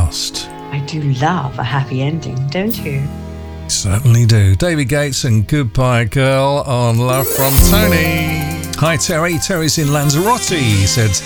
last. I do love a happy ending, don't you? Certainly do. David Gates and Goodbye Girl on Love from Tony. Hi Terry. Terry's in Lanzarote. He said,